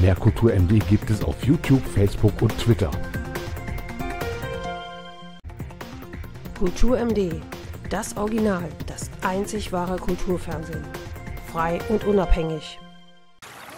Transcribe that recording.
Mehr Kultur MD gibt es auf YouTube, Facebook und Twitter. Kultur MD, das Original, das einzig wahre Kulturfernsehen. Frei und unabhängig.